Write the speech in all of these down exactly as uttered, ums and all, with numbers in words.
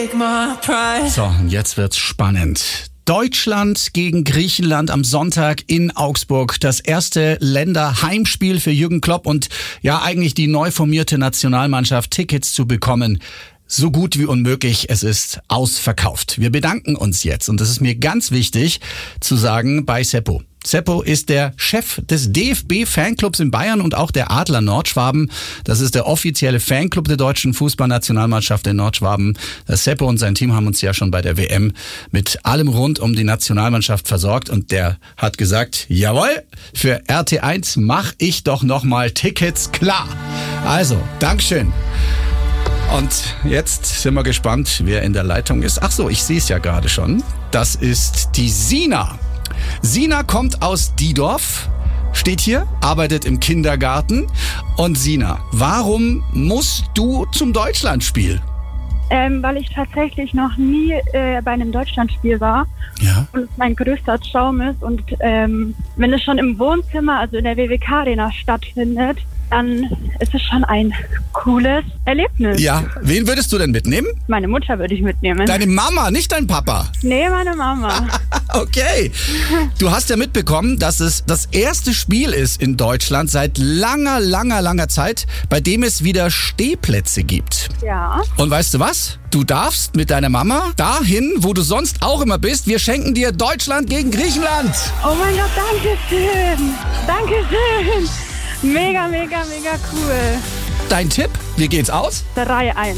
take my pride. So, und jetzt wird's spannend. Deutschland gegen Griechenland am Sonntag in Augsburg. Das erste Länderheimspiel für Jürgen Klopp und ja eigentlich die neu formierte Nationalmannschaft. Tickets zu bekommen, so gut wie unmöglich. Es ist ausverkauft. Wir bedanken uns jetzt und das ist mir ganz wichtig zu sagen bei Seppo. Seppo ist der Chef des D F B-Fanclubs in Bayern und auch der Adler Nordschwaben. Das ist der offizielle Fanclub der deutschen Fußballnationalmannschaft in Nordschwaben. Der Seppo und sein Team haben uns ja schon bei der W M mit allem rund um die Nationalmannschaft versorgt. Und der hat gesagt, jawohl, für R T eins mache ich doch nochmal Tickets klar. Also, Dankeschön. Und jetzt sind wir gespannt, wer in der Leitung ist. Ach so, ich sehe es ja gerade schon. Das ist die Sina. Sina kommt aus Diedorf, steht hier, arbeitet im Kindergarten. Und Sina, warum musst du zum Deutschlandspiel? Ähm, weil ich tatsächlich noch nie äh, bei einem Deutschlandspiel war. Ja. Und es mein größter Traum ist. Und ähm, wenn es schon im Wohnzimmer, also in der W W K-Arena stattfindet, dann ist es schon ein cooles Erlebnis. Ja, wen würdest du denn mitnehmen? Meine Mutter würde ich mitnehmen. Deine Mama, nicht dein Papa. Nee, meine Mama. Okay. Du hast ja mitbekommen, dass es das erste Spiel ist in Deutschland seit langer, langer, langer Zeit, bei dem es wieder Stehplätze gibt. Ja. Und weißt du was? Du darfst mit deiner Mama dahin, wo du sonst auch immer bist. Wir schenken dir Deutschland gegen Griechenland. Oh mein Gott, danke schön. Danke schön. Mega, mega, mega cool. Dein Tipp? Wie geht's aus? drei eins.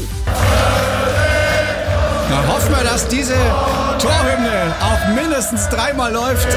Na, hoffen wir, dass diese Torhymne auch mindestens dreimal läuft.